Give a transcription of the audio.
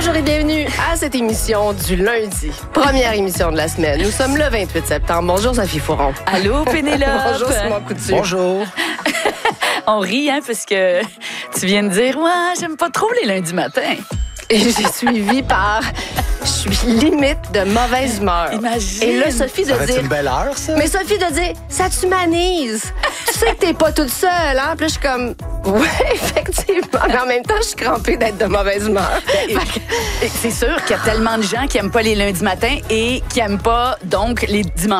Bonjour et bienvenue à cette émission du lundi. Première émission de la semaine. Nous sommes le 28 septembre. Bonjour Sophie Fouron. Allô Pénélope. Bonjour Simon Couture. Bonjour. On rit, hein, parce que tu viens de dire, ouais, j'aime pas trop les lundis matins. Et j'ai suivi par... Je suis limite de mauvaise humeur. Imagine. Et là, Sophie de Ça va être dire... une belle heure, ça? Mais Sophie de dire, ça t'humanise. Tu sais que t'es pas toute seule, hein? Puis là, je suis comme, ouais, effectivement. Mais en même temps, je suis crampée d'être de mauvaise humeur. Et c'est sûr qu'il y a tellement de gens qui aiment pas les lundis matins et qui aiment pas, donc, les dimanches.